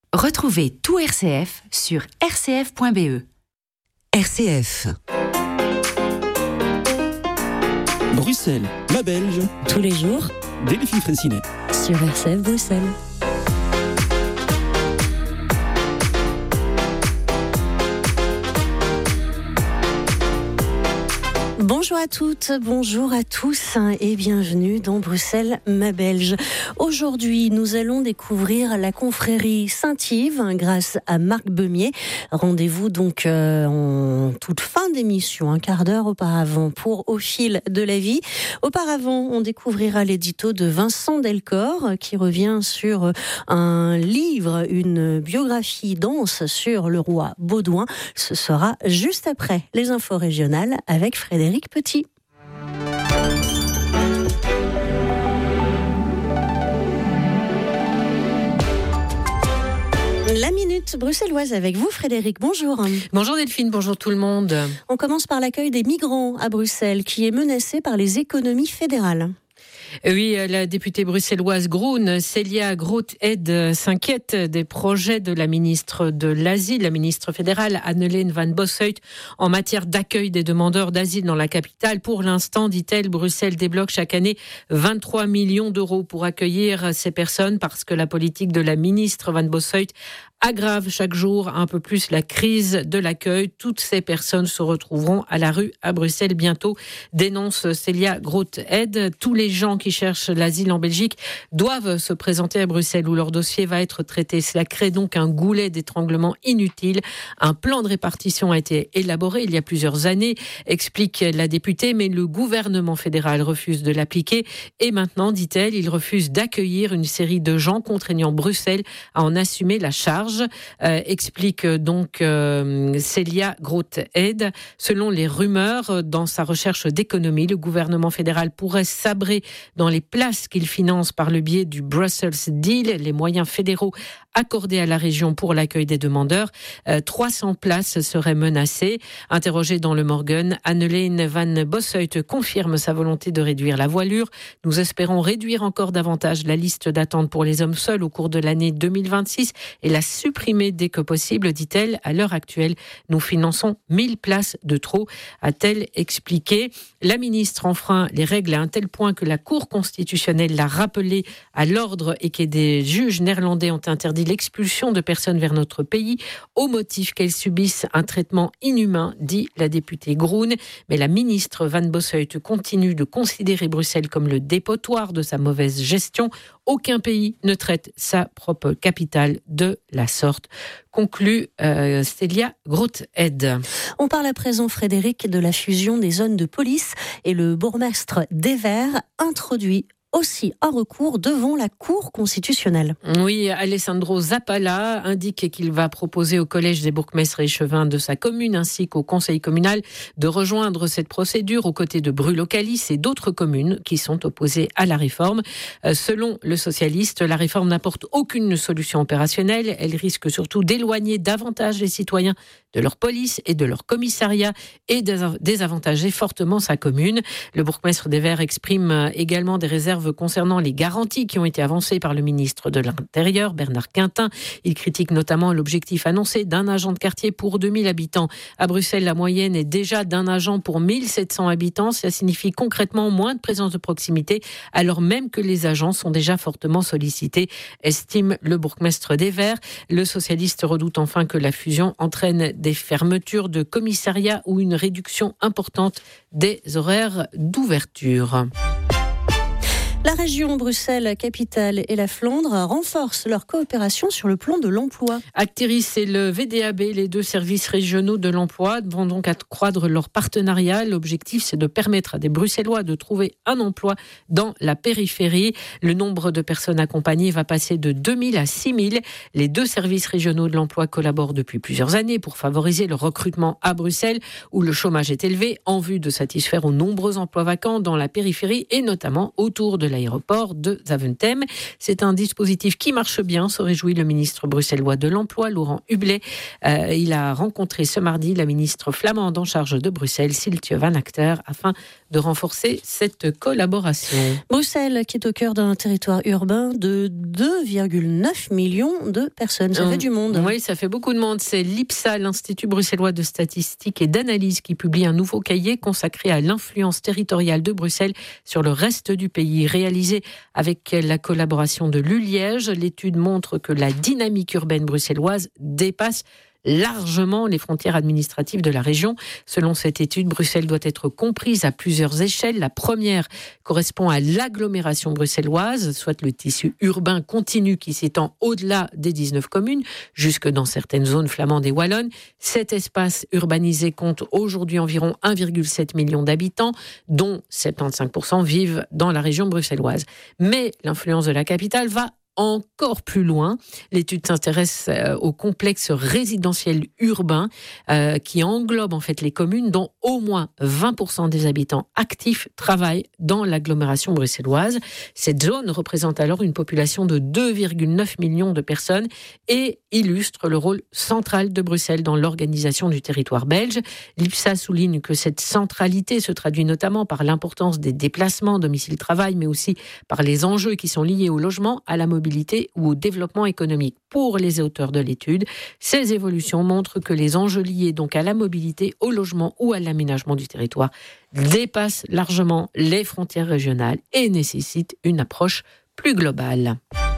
Retrouvez tout RCF sur rcf.be. RCF. Bruxelles, ma Belge. Tous les jours, Delphine Fraissinet. sur RCF Bruxelles. Bonjour à toutes, bonjour à tous et bienvenue dans Bruxelles, ma Belge. Aujourd'hui, nous allons découvrir la confrérie Saint-Yves grâce à Marc Beumier. Rendez-vous donc en toute fin d'émission, un quart d'heure auparavant pour Au fil de la vie. Auparavant, on découvrira l'édito de Vincent Delcor qui revient sur un livre, une biographie dense sur le roi Baudouin. Ce sera juste après les infos régionales avec Frédéric Petit. La minute bruxelloise avec vous, Frédéric. Bonjour. Bonjour Delphine, bonjour tout le monde. On commence par l'accueil des migrants à Bruxelles, qui est menacé par les économies fédérales. Oui, la députée bruxelloise Groen, Célia Groot-Ed, s'inquiète des projets de la ministre de l'Asile, la ministre fédérale Anne-Hélène Van Bossuyt, en matière d'accueil des demandeurs d'asile dans la capitale. Pour l'instant, dit-elle, Bruxelles débloque chaque année 23 millions d'euros pour accueillir ces personnes parce que la politique de la ministre Van Bossuyt aggrave chaque jour un peu plus la crise de l'accueil. Toutes ces personnes se retrouveront à la rue à Bruxelles bientôt, dénonce Célia Groot-Ed. Tous les gens qui cherchent l'asile en Belgique doivent se présenter à Bruxelles où leur dossier va être traité. Cela crée donc un goulet d'étranglement inutile. Un plan de répartition a été élaboré il y a plusieurs années, explique la députée, mais le gouvernement fédéral refuse de l'appliquer. Et maintenant, dit-elle, il refuse d'accueillir une série de gens, contraignant Bruxelles à en assumer la charge. Explique donc Célia Groot-Ed. Selon les rumeurs, dans sa recherche d'économie, le gouvernement fédéral pourrait sabrer dans les places qu'il finance par le biais du Brussels Deal, les moyens fédéraux accordés à la région pour l'accueil des demandeurs. 300 places seraient menacées. Interrogée dans le Morgen, Anne-Hélène Van Bossuyt confirme sa volonté de réduire la voilure. Nous espérons réduire encore davantage la liste d'attente pour les hommes seuls au cours de l'année 2026 et la supprimer dès que possible, dit-elle. À l'heure actuelle, nous finançons 1000 places de trop, a-t-elle expliqué. La ministre enfreint les règles à un tel point que la Cour constitutionnelle l'a rappelé à l'ordre et que des juges néerlandais ont interdit l'expulsion de personnes vers notre pays au motif qu'elles subissent un traitement inhumain, dit la députée Groen. Mais la ministre Van Bossuyt continue de considérer Bruxelles comme le dépotoir de sa mauvaise gestion. Aucun pays ne traite sa propre capitale de la sorte, conclut Célia Groot-Ed. On parle à présent, Frédéric, de la fusion des zones de police et le bourgmestre d'Evere introduit aussi un recours devant la Cour constitutionnelle. Oui, Alessandro Zappala indique qu'il va proposer au collège des bourgmestres et échevins de sa commune ainsi qu'au conseil communal de rejoindre cette procédure aux côtés de Brulocalis et d'autres communes qui sont opposées à la réforme. Selon le socialiste, la réforme n'apporte aucune solution opérationnelle. Elle risque surtout d'éloigner davantage les citoyens de leur police et de leur commissariat et désavantager fortement sa commune. Le bourgmestre d'Evere exprime également des réserves concernant les garanties qui ont été avancées par le ministre de l'Intérieur, Bernard Quintin. Il critique notamment l'objectif annoncé d'un agent de quartier pour 2000 habitants. À Bruxelles, la moyenne est déjà d'un agent pour 1700 habitants. Cela signifie concrètement moins de présence de proximité, alors même que les agents sont déjà fortement sollicités, estime le bourgmestre d'Evere. Le socialiste redoute enfin que la fusion entraîne des fermetures de commissariats ou une réduction importante des horaires d'ouverture. La région Bruxelles-Capitale et la Flandre renforcent leur coopération sur le plan de l'emploi. Actiris et le VDAB, les deux services régionaux de l'emploi, vont donc accroître leur partenariat. L'objectif, c'est de permettre à des Bruxellois de trouver un emploi dans la périphérie. Le nombre de personnes accompagnées va passer de 2000 à 6000. Les deux services régionaux de l'emploi collaborent depuis plusieurs années pour favoriser le recrutement à Bruxelles, où le chômage est élevé, en vue de satisfaire aux nombreux emplois vacants dans la périphérie et notamment autour de l'aéroport de Zaventem. C'est un dispositif qui marche bien, se réjouit le ministre bruxellois de l'Emploi, Laurent Hublé. Il a rencontré ce mardi la ministre flamande en charge de Bruxelles, Siltje van Achter, afin de renforcer cette collaboration. Bruxelles, qui est au cœur d'un territoire urbain de 2,9 millions de personnes. Ça fait du monde. Oui, ça fait beaucoup de monde. C'est l'IPSA, l'Institut bruxellois de statistique et d'analyse, qui publie un nouveau cahier consacré à l'influence territoriale de Bruxelles sur le reste du pays. Réalisé avec la collaboration de l'ULiège, l'étude montre que la dynamique urbaine bruxelloise dépasse largement les frontières administratives de la région. Selon cette étude, Bruxelles doit être comprise à plusieurs échelles. La première correspond à l'agglomération bruxelloise, soit le tissu urbain continu qui s'étend au-delà des 19 communes, jusque dans certaines zones flamandes et wallonnes. Cet espace urbanisé compte aujourd'hui environ 1,7 million d'habitants, dont 75% vivent dans la région bruxelloise. Mais l'influence de la capitale va encore plus loin. L'étude s'intéresse au complexe résidentiel urbain qui englobe en fait les communes dont au moins 20% des habitants actifs travaillent dans l'agglomération bruxelloise. Cette zone représente alors une population de 2,9 millions de personnes et illustre le rôle central de Bruxelles dans l'organisation du territoire belge. L'IPSA souligne que cette centralité se traduit notamment par l'importance des déplacements domicile-travail, mais aussi par les enjeux qui sont liés au logement, à la mobilité ou au développement économique. Pour les auteurs de l'étude, ces évolutions montrent que les enjeux liés donc à la mobilité, au logement ou à l'aménagement du territoire dépassent largement les frontières régionales et nécessitent une approche plus globale.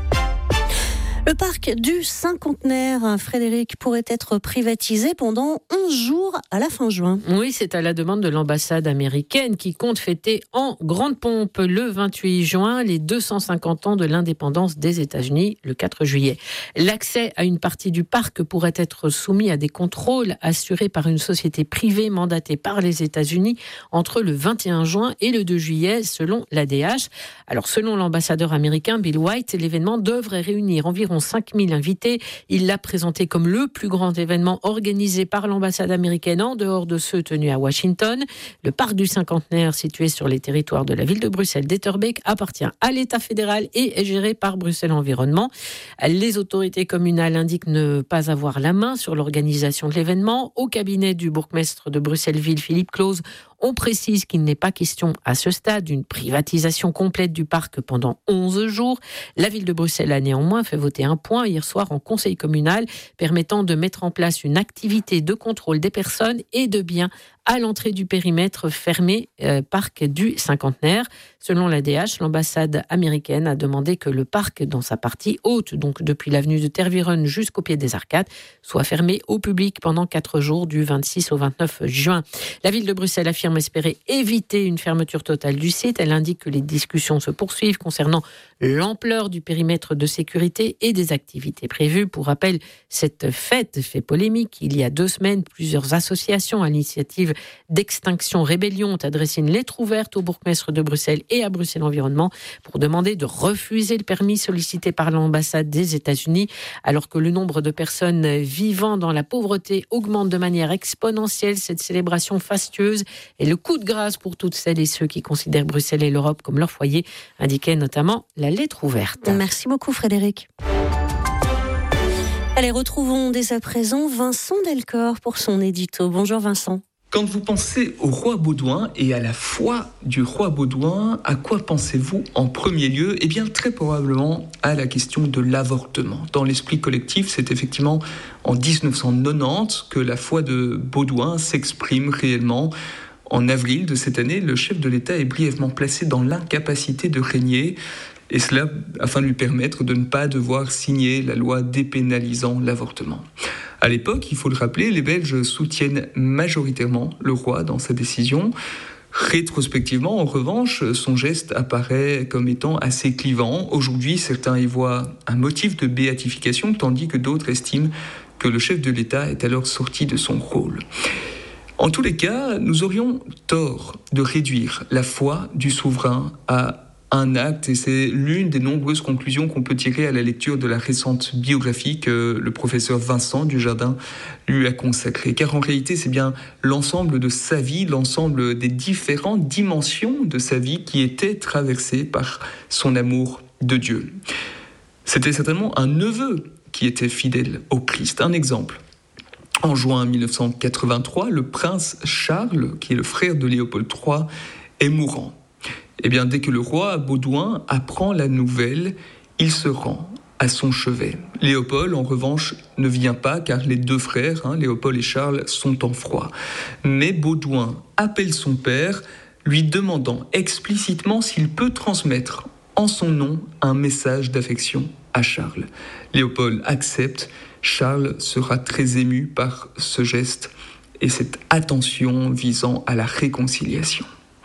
Le parc du Cinquantenaire, Frédéric, pourrait être privatisé pendant 11 jours à la fin juin. Oui, c'est à la demande de l'ambassade américaine qui compte fêter en grande pompe le 28 juin les 250 ans de l'indépendance des États-Unis le 4 juillet. L'accès à une partie du parc pourrait être soumis à des contrôles assurés par une société privée mandatée par les États-Unis entre le 21 juin et le 2 juillet selon l'ADH. Alors selon l'ambassadeur américain Bill White, l'événement devrait réunir environ 5000 invités. Il l'a présenté comme le plus grand événement organisé par l'ambassade américaine en dehors de ceux tenus à Washington. Le parc du Cinquantenaire, situé sur les territoires de la ville de Bruxelles d'Etterbeek, appartient à l'État fédéral et est géré par Bruxelles Environnement. Les autorités communales indiquent ne pas avoir la main sur l'organisation de l'événement. Au cabinet du bourgmestre de Bruxelles-Ville, Philippe Claus, on précise qu'il n'est pas question à ce stade d'une privatisation complète du parc pendant 11 jours. La ville de Bruxelles a néanmoins fait voter un point hier soir en conseil communal permettant de mettre en place une activité de contrôle des personnes et de biens à l'entrée du périmètre fermé parc du Cinquantenaire. Selon l'ADH, l'ambassade américaine a demandé que le parc, dans sa partie haute, donc depuis l'avenue de Tervuren jusqu'au pied des Arcades, soit fermé au public pendant 4 jours du 26 au 29 juin. La ville de Bruxelles affirme espérer éviter une fermeture totale du site. Elle indique que les discussions se poursuivent concernant l'ampleur du périmètre de sécurité et des activités prévues. Pour rappel, cette fête fait polémique. Il y a 2 semaines, plusieurs associations à l'initiative d'Extinction Rébellion ont adressé une lettre ouverte au bourgmestre de Bruxelles et à Bruxelles Environnement pour demander de refuser le permis sollicité par l'ambassade des États-Unis, alors que le nombre de personnes vivant dans la pauvreté augmente de manière exponentielle. Cette célébration fastueuse est le coup de grâce pour toutes celles et ceux qui considèrent Bruxelles et l'Europe comme leur foyer, indiquait notamment la lettre ouverte. Merci beaucoup Frédéric. Allez, retrouvons dès à présent Vincent Delcor pour son édito. Bonjour Vincent. Quand vous pensez au roi Baudouin et à la foi du roi Baudouin, à quoi pensez-vous en premier lieu ? Eh bien, très probablement à la question de l'avortement. Dans l'esprit collectif, c'est effectivement en 1990 que la foi de Baudouin s'exprime réellement. En avril de cette année, le chef de l'État est brièvement placé dans l'incapacité de régner, et cela afin de lui permettre de ne pas devoir signer la loi dépénalisant l'avortement. À l'époque, il faut le rappeler, les Belges soutiennent majoritairement le roi dans sa décision. Rétrospectivement, en revanche, son geste apparaît comme étant assez clivant. Aujourd'hui, certains y voient un motif de béatification, tandis que d'autres estiment que le chef de l'État est alors sorti de son rôle. En tous les cas, nous aurions tort de réduire la foi du souverain à un acte, et c'est l'une des nombreuses conclusions qu'on peut tirer à la lecture de la récente biographie que le professeur Vincent Dujardin lui a consacrée. Car en réalité, c'est bien l'ensemble de sa vie, l'ensemble des différentes dimensions de sa vie qui étaient traversées par son amour de Dieu. C'était certainement un neveu qui était fidèle au Christ. Un exemple. En juin 1983, le prince Charles, qui est le frère de Léopold III, est mourant. Eh bien, dès que le roi Baudouin apprend la nouvelle, il se rend à son chevet. Léopold, en revanche, ne vient pas car les deux frères, Léopold et Charles, sont en froid. Mais Baudouin appelle son père, lui demandant explicitement s'il peut transmettre en son nom un message d'affection à Charles. Léopold accepte. Charles sera très ému par ce geste et cette attention visant à la réconciliation.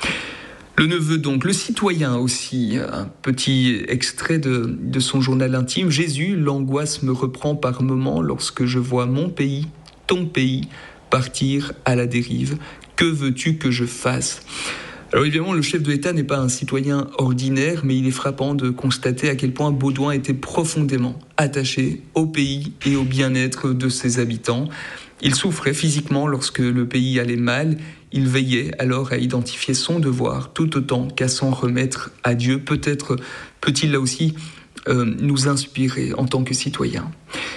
Le neveu donc, le citoyen aussi, un petit extrait de son journal intime. Jésus, l'angoisse me reprend par moments lorsque je vois mon pays, ton pays, partir à la dérive. Que veux-tu que je fasse ? Alors évidemment, le chef de l'État n'est pas un citoyen ordinaire, mais il est frappant de constater à quel point Baudouin était profondément attaché au pays et au bien-être de ses habitants. Il souffrait physiquement lorsque le pays allait mal. Il veillait alors à identifier son devoir tout autant qu'à s'en remettre à Dieu. Peut-être peut-il là aussi nous inspirer en tant que citoyens.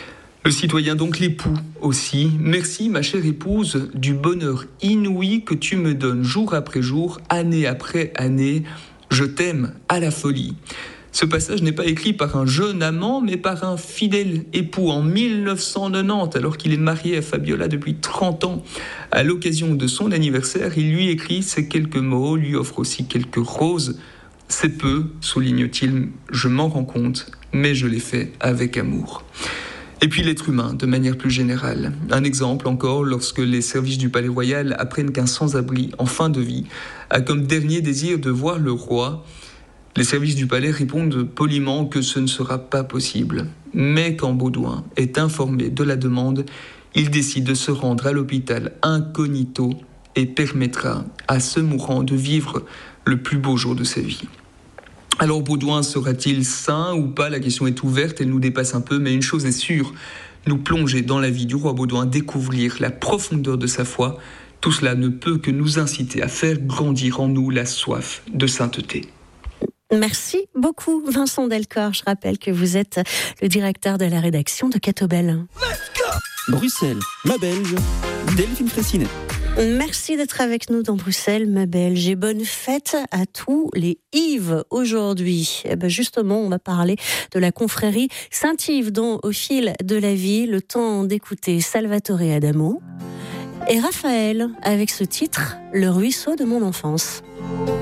Le citoyen donc, l'époux aussi. Merci ma chère épouse du bonheur inouï que tu me donnes jour après jour, année après année. Je t'aime à la folie. Ce passage n'est pas écrit par un jeune amant, mais par un fidèle époux en 1990, alors qu'il est marié à Fabiola depuis 30 ans. À l'occasion de son anniversaire, il lui écrit ces quelques mots, lui offre aussi quelques roses. C'est peu, souligne-t-il, je m'en rends compte, mais je l'ai fait avec amour. Et puis l'être humain, de manière plus générale. Un exemple encore, lorsque les services du Palais Royal apprennent qu'un sans-abri en fin de vie a comme dernier désir de voir le roi, les services du palais répondent poliment que ce ne sera pas possible. Mais quand Baudouin est informé de la demande, il décide de se rendre à l'hôpital incognito et permettra à ce mourant de vivre le plus beau jour de sa vie. Alors Baudouin sera-t-il saint ou pas ? La question est ouverte, elle nous dépasse un peu, mais une chose est sûre, nous plonger dans la vie du roi Baudouin, découvrir la profondeur de sa foi, tout cela ne peut que nous inciter à faire grandir en nous la soif de sainteté. Merci beaucoup Vincent Delcor. Je rappelle que vous êtes le directeur de la rédaction de Catobel. Bruxelles, ma Belge, Delphine Fressinet. Merci d'être avec nous dans Bruxelles, ma Belge, et bonne fête à tous les Yves aujourd'hui. Justement, on va parler de la confrérie Saint-Yves, dont au fil de la vie, le temps d'écouter Salvatore Adamo et Raphaël avec ce titre, Le ruisseau de mon enfance.